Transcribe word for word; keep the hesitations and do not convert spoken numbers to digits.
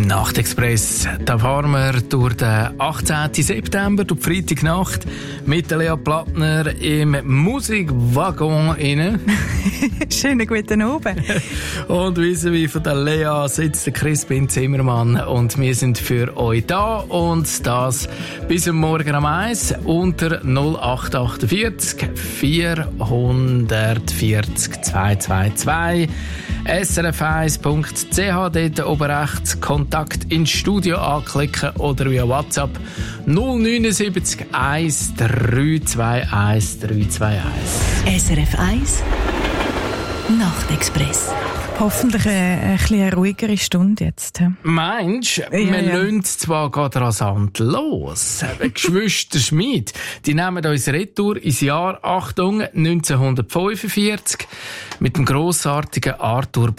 Nachtexpress, da fahren wir durch den achtzehnten September, durch die Freitagnacht, mit der Lea Plattner im Musikwaggon rein. Schönen guten Abend. Und vis-à-vis von der Lea sitzt der Crispin Zimmermann und wir sind für euch da und das bis am Morgen um eins unter null acht achtundvierzig vierhundertvierzig zweihundertzweiundzwanzig S R F eins Punkt C H, dort oben rechts Kontakt ins Studio anklicken oder via WhatsApp null neun sieben eins drei zwei eins drei zwei eins. S R F eins Nachtexpress. Hoffentlich eine, eine bisschen ruhigere Stunde jetzt. Meinst du? Ja, wir ja. lassen zwar gerade rasant los. Geschwister Schmid, die nehmen uns retour ins Jahr, Achtung, neunzehnhundertfünfundvierzig mit dem grossartigen Arthur